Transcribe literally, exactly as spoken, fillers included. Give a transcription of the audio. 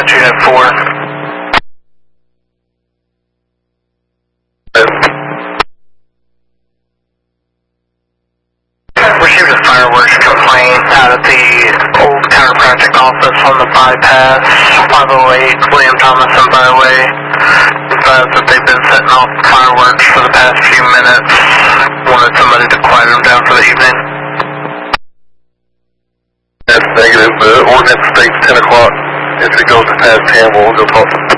Dispatch Unit four. Received a fireworks complaint out of the old chiropractic office on the bypass, five oh eight William Thomason Byway. Advised that they've been setting off fireworks for the past few minutes. Wanted somebody to quiet them down for the evening. That's negative. The ordinance states ten o'clock. If it goes past ten, we'll go talk to